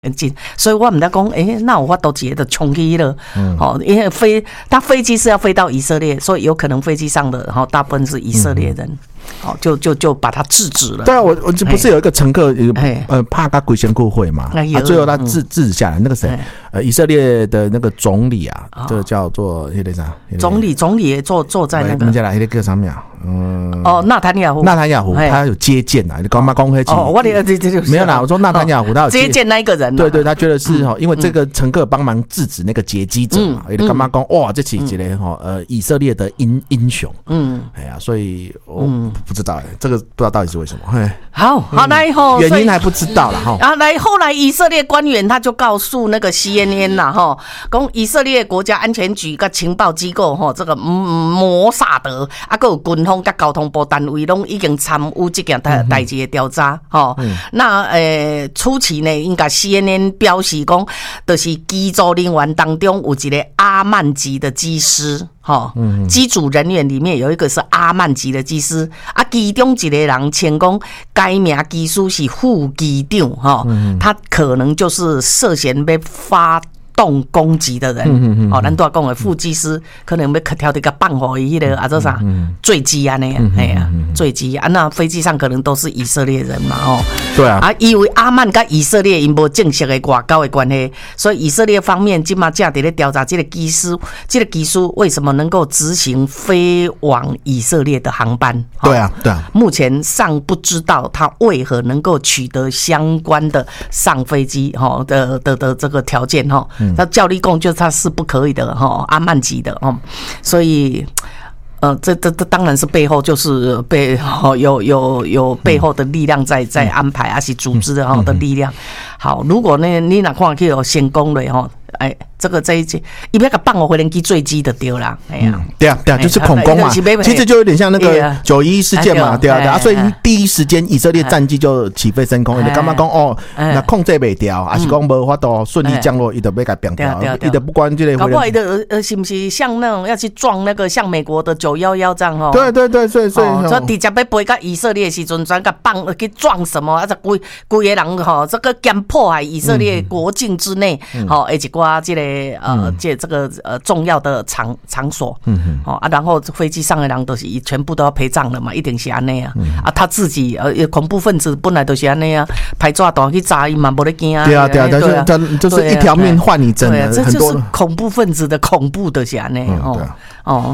很近，所以我们在讲，那有法度直接就冲去了，因为飞机是要飞到以色列，所以有可能飞机上的，然后大部分是以色列人，就把他制止了。 对啊，我不是有一个乘客，怕他鬼仙过会嘛，最后他制止下来，那个谁，以色列的那个总理啊，这个叫做那个啥， 总理也坐在那个， 我们家来那个上面啊。 纳坦雅胡， 他有接见啊，你干嘛公开？ 我没有啦，我说纳坦雅胡他有接见那一个人， 对，他觉得是因为这个乘客帮忙制止那个劫机者嘛，你干嘛讲哇，这是一个以色列的英雄，哎呀，所以我不知道这个不知道到底是为什么。 好，来以后原因还不知道啦哈。 然后后来以色列官员他就告诉那个 CNN 啦哈，讲以色列国家安全局跟情报机构哈，这个摩萨德啊，还有军方跟交通部单位拢已经参与这件代志的调查哈。那初期呢，应该 CNN 表示讲，就是机组人员当中有一个阿曼籍的机师。机组人员里面有一个是阿曼籍的机师啊，其中一个人称讲该名机师是副机长他可能就是涉嫌要发动攻击的人，咱都讲的副机师可能要挑这个放火伊的啊，这啥坠机啊那样，坠机啊，那飞机上可能都是以色列人嘛， 对啊， 因为阿曼跟以色列因无正式的外交的关系，所以以色列方面今嘛正在咧调查这个机师为什么能够执行飞往以色列的航班？ 对啊， 目前尚不知道他为何能够取得相关的上飞机的这个条件他教力供就是他是不可以的阿曼籍的所以这当然是背后就是有背后的力量在安排，还是组织的力量。好，如果呢你哪看去成功了这一节，伊要个放我回人机坠机的丢啦， 对啊，就是恐攻嘛，其实就有点像那个911事件嘛，对啊，所以第一时间以色列战机就起飞升空，你干嘛讲那控制不掉，还是讲无法度顺利降落，伊就要给变掉，伊就不管这类。 搞不好伊的是不是像那种要去撞那个像美国的911这样对，所以直接要飞到以色列的时阵，专个放去撞什么，规个人这个敢破坏以色列国境之内，一寡这个。这个重要的场所，然后飞机上的人都是全部都要陪葬了嘛，一定是安尼啊，他自己恐怖分子本来都是安尼啊，拍炸弹去炸伊嘛，没得惊啊，对啊， 就是一条命换你真的， 这就是恐怖分子的恐怖的是安尼后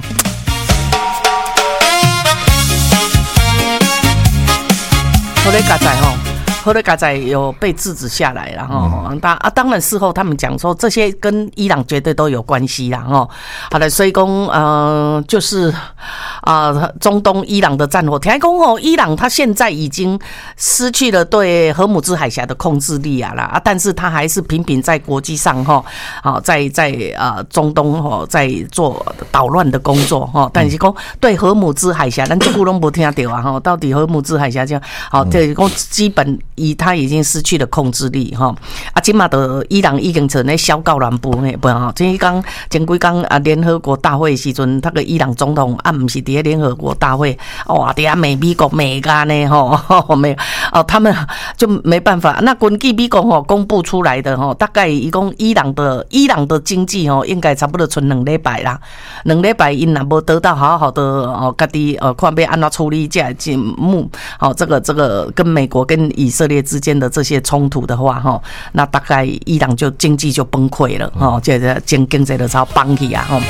来加载后来加载有被制止下来了当然事后他们讲说这些跟伊朗绝对都有关系啦好的，所以讲就是中东伊朗的战火，听讲伊朗他现在已经失去了对荷姆兹海峡的控制力啦但是他还是频频在国际上在中东在做捣乱的工作但是讲对荷姆兹海峡咱这久拢无听到到底荷姆兹海峡这样这讲基本他已经失去了控制力现在的伊朗已经成咧小到南部前几天联合国大会的时阵，那个伊朗总统不是在联合国大会在那美国美干呢他们就没办法。那根据美国公布出来的大概一共伊朗的经济应该差不多剩2礼拜啦，2礼拜因若无得到好好的家己看要安怎处理这这个跟美国跟以色列之间的这些冲突的话那大概伊朗就经济就崩溃了这经济就超崩起啊